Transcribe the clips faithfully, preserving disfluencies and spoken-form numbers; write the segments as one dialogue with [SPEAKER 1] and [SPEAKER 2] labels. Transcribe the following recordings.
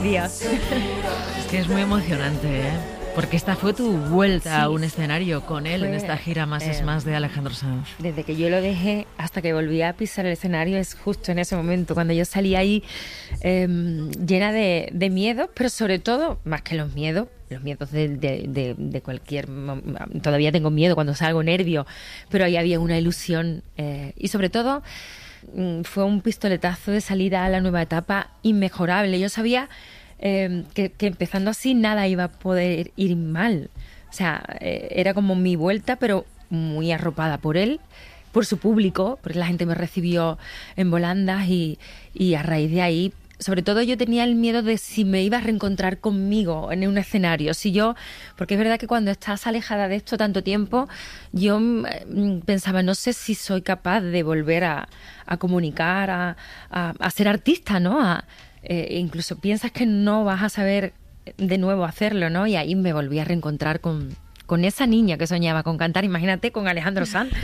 [SPEAKER 1] Dios.
[SPEAKER 2] Es que es muy emocionante, ¿eh? Porque esta fue tu vuelta sí. a un escenario con él fue, en esta gira Más eh, es Más de Alejandro Sanz.
[SPEAKER 1] Desde que yo lo dejé hasta que volví a pisar el escenario es justo en ese momento, cuando yo salí ahí eh, llena de, de miedos, pero sobre todo, más que los miedos, los miedos de, de, de, de cualquier... Todavía tengo miedo cuando salgo, nervio, pero ahí había una ilusión eh, y sobre todo fue un pistoletazo de salida a la nueva etapa inmejorable. Yo sabía... Eh, que, que empezando así nada iba a poder ir mal. O sea, eh, era como mi vuelta, pero muy arropada por él, por su público, porque la gente me recibió en volandas y, y a raíz de ahí, sobre todo yo tenía el miedo de si me iba a reencontrar conmigo en un escenario. Si yo, porque es verdad que cuando estás alejada de esto tanto tiempo, yo eh, pensaba, no sé si soy capaz de volver a, a comunicar, a, a, a ser artista, ¿no? A, Eh, incluso piensas que no vas a saber de nuevo hacerlo, ¿no? Y ahí me volví a reencontrar con, con esa niña que soñaba con cantar, imagínate, con Alejandro Sanz.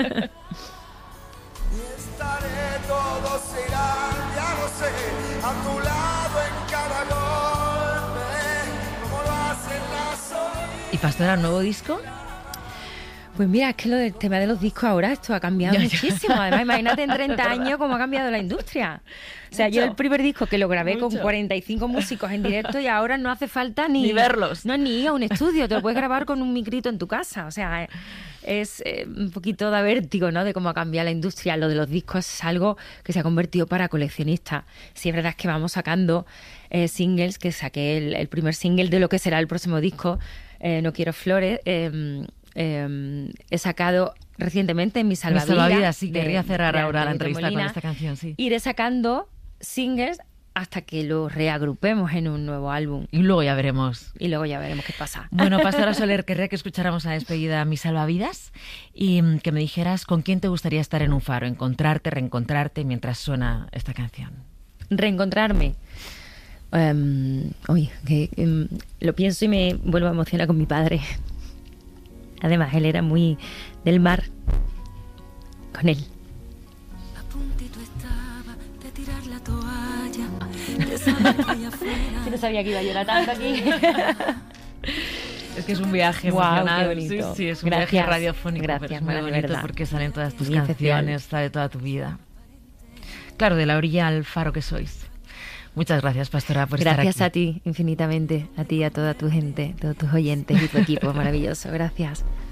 [SPEAKER 2] ¿Y Pastora, nuevo disco?
[SPEAKER 1] Pues mira, es que lo del tema de los discos ahora, esto ha cambiado ya, muchísimo. Ya. Además, imagínate en treinta años cómo ha cambiado la industria. O sea, Mucho. Yo el primer disco que lo grabé Mucho. Con cuarenta y cinco músicos en directo y ahora no hace falta ni...
[SPEAKER 2] Ni verlos.
[SPEAKER 1] No, ni ir a un estudio, te lo puedes grabar con un micrito en tu casa. O sea, es eh, un poquito de vértigo, ¿no? De cómo ha cambiado la industria. Lo de los discos es algo que se ha convertido para coleccionistas. Sí, es verdad que vamos sacando eh, singles, que saqué el, el primer single de lo que será el próximo disco, eh, No Quiero Flores, eh, Eh, he sacado recientemente en Mi Salvavidas.
[SPEAKER 2] Mi Salvavidas, sí, querría cerrar
[SPEAKER 1] de,
[SPEAKER 2] ahora
[SPEAKER 1] de
[SPEAKER 2] la entrevista
[SPEAKER 1] Molina,
[SPEAKER 2] con esta canción, sí.
[SPEAKER 1] Iré sacando singles hasta que los reagrupemos en un nuevo álbum.
[SPEAKER 2] Y luego ya veremos.
[SPEAKER 1] Y luego ya veremos qué pasa.
[SPEAKER 2] Bueno, Pastora Soler, querría que escucháramos a la despedida Mi Salvavidas y que me dijeras con quién te gustaría estar en un faro, encontrarte, reencontrarte mientras suena esta canción.
[SPEAKER 1] Reencontrarme. Um, uy, que, um, lo pienso y me vuelvo a emocionar con mi padre. Además, él era muy del mar, con él.
[SPEAKER 3] A puntito estaba de tirar la toalla.
[SPEAKER 1] Si no sabía que iba a llorar tanto aquí.
[SPEAKER 2] Es que es un viaje
[SPEAKER 1] wow,
[SPEAKER 2] emocional.
[SPEAKER 1] Qué bonito.
[SPEAKER 2] Sí, sí, es un
[SPEAKER 1] Gracias.
[SPEAKER 2] viaje radiofónico.
[SPEAKER 1] Gracias,
[SPEAKER 2] pero es muy bonito
[SPEAKER 1] verdad.
[SPEAKER 2] Porque salen todas tus
[SPEAKER 1] muy
[SPEAKER 2] canciones,
[SPEAKER 1] especial.
[SPEAKER 2] sale toda tu vida. Claro, de la orilla al faro que sois. Muchas gracias, Pastora, por
[SPEAKER 1] gracias
[SPEAKER 2] estar aquí.
[SPEAKER 1] Gracias a ti, infinitamente. A ti y a toda tu gente, todos tus oyentes y tu equipo maravilloso. Gracias.